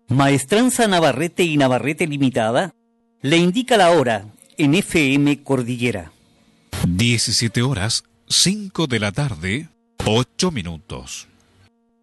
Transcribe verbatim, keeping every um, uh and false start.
Maestranza Navarrete y Navarrete Limitada le indica la hora en F M Cordillera. diecisiete horas, cinco de la tarde, ocho minutos.